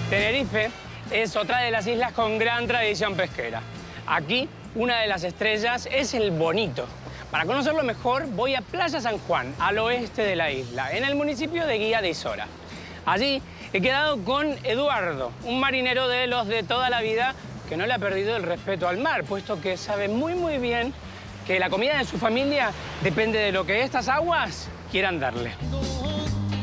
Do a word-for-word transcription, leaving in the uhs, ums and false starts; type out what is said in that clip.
Tenerife es otra de las islas con gran tradición pesquera. Aquí, una de las estrellas es el bonito. Para conocerlo mejor, voy a Playa San Juan, al oeste de la isla, en el municipio de Guía de Isora. Allí he quedado con Eduardo, un marinero de los de toda la vida que no le ha perdido el respeto al mar, puesto que sabe muy, muy bien que la comida de su familia depende de lo que estas aguas quieran darle.